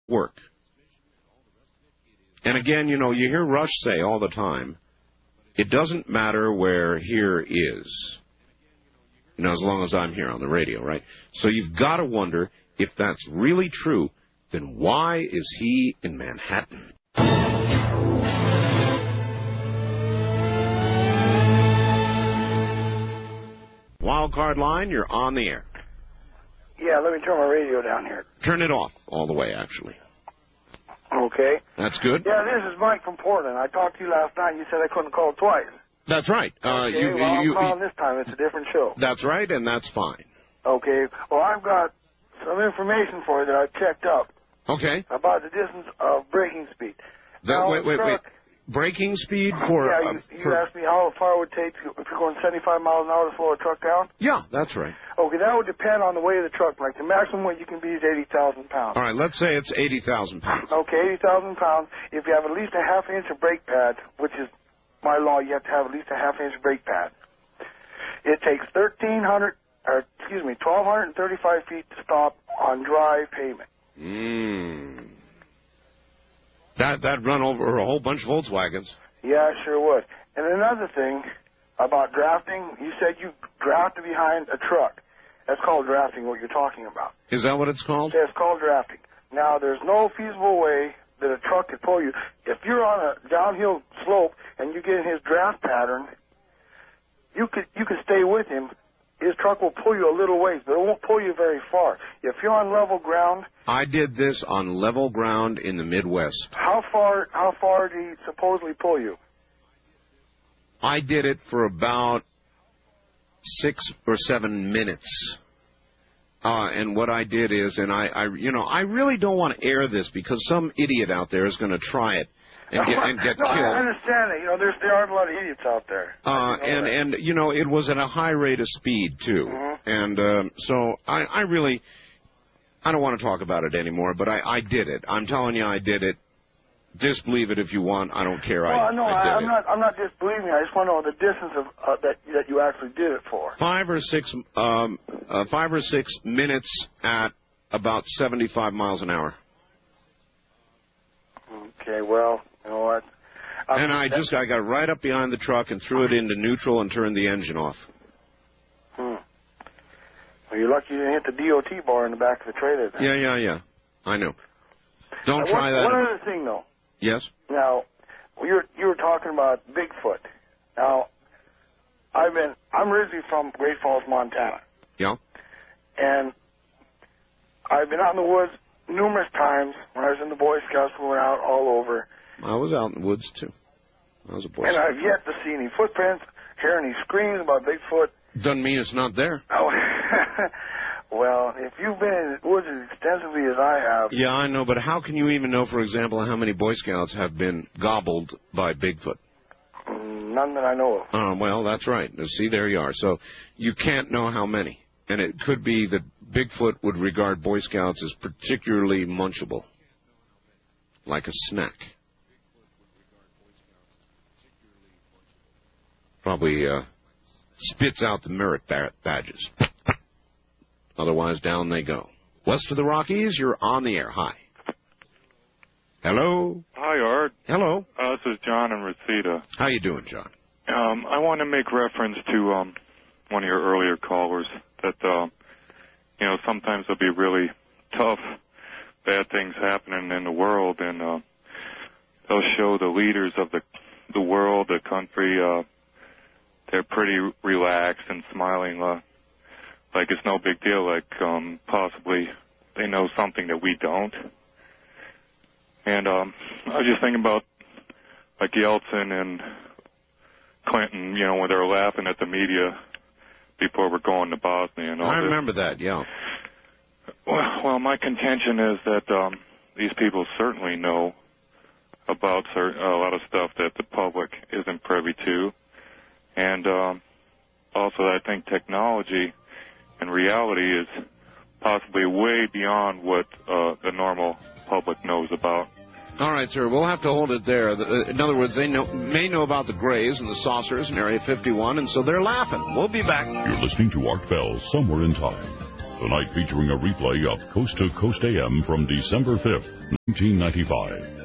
work. And again, you hear Rush say all the time, it doesn't matter where here is, as long as I'm here on the radio, right? So you've got to wonder, if that's really true, then why is he in Manhattan? Wildcard line, you're on the air. Yeah, let me turn my radio down here. Turn it off all the way, actually. Okay. That's good. Yeah, this is Mike from Portland. I talked to you last night. You said I couldn't call twice. That's right. Okay, I'm calling this time. It's a different show. That's right, and that's fine. Okay. Well, I've got some information for you that I've checked up. Okay. About the distance of braking speed. Wait. Braking speed for... Yeah, you asked me how far it would take if you're going 75 miles an hour to slow a truck down? Yeah, that's right. Okay, that would depend on the weight of the truck. Like, the maximum weight you can be is 80,000 pounds. All right, let's say it's 80,000 pounds. Okay, 80,000 pounds. If you have at least a half-inch of brake pad, which is by law, you have to have at least a half-inch brake pad. It takes 1,235 feet to stop on dry pavement. That'd run over a whole bunch of Volkswagens. Yeah, sure would. And another thing about drafting, you said you drafted behind a truck. That's called drafting, what you're talking about. Is that what it's called? Yeah, it's called drafting. Now, there's no feasible way that a truck could pull you. If you're on a downhill slope and you get in his draft pattern, you could stay with him. His truck will pull you a little ways, but it won't pull you very far. If you're on level ground... I did this on level ground in the Midwest. How far did he supposedly pull you? I did it for about 6 or 7 minutes. And what I did is, and I really don't want to air this because some idiot out there is going to try it and get killed. I understand it. There are a lot of idiots out there. And it was at a high rate of speed, too. Mm-hmm. And so I really, I don't want to talk about it anymore, but I did it. I'm telling you, I did it. Disbelieve it if you want. I don't care. I'm not disbelieving. I just want to know the distance of that you actually did it for. 5 or 6 minutes at about 75 miles an hour. Okay, well, you know what? I got right up behind the truck and threw it into neutral and turned the engine off. Well, you're lucky you didn't hit the DOT bar in the back of the trailer then. Yeah. I know. Don't try that. One other thing, though. Yes? Now, you were talking about Bigfoot. Now, I'm originally from Great Falls, Montana. Yeah. And I've been out in the woods numerous times when I was in the Boy Scouts. We went out all over. I was out in the woods, too. I was a Boy Scout. And I've yet to see any footprints, hear any screams about Bigfoot. Doesn't mean it's not there. Oh, well, if you've been in the woods as extensively as I have... Yeah, I know, but how can you even know, for example, how many Boy Scouts have been gobbled by Bigfoot? None that I know of. Well, that's right. See, there you are. So you can't know how many. And it could be that Bigfoot would regard Boy Scouts as particularly munchable, like a snack. Probably spits out the merit badges. Otherwise, down they go. West of the Rockies, you're on the air. Hi. Hello? Hi, Art. Hello. This is John in Reseda. How you doing, John? I want to make reference to one of your earlier callers that, sometimes there'll be really tough, bad things happening in the world, and they'll show the leaders of the world, the country, they're pretty relaxed and smiling, like it's no big deal, like possibly they know something that we don't. And I was just thinking about like Yeltsin and Clinton, when they were laughing at the media before we're going to Bosnia and all I remember that, yeah. Well, my contention is that these people certainly know about a lot of stuff that the public isn't privy to. And also I think technology and reality is possibly way beyond what the normal public knows about. All right, sir. We'll have to hold it there. In other words, they may know about the Greys and the saucers in Area 51, and so they're laughing. We'll be back. You're listening to Art Bell, Somewhere in Time. Tonight featuring a replay of Coast to Coast AM from December 5th. 1995.